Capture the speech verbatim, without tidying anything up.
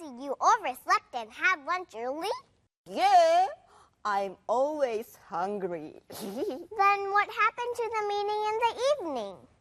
you overslept and had lunch early? Yeah, I'm always hungry. Then what happened to the meeting in the evening?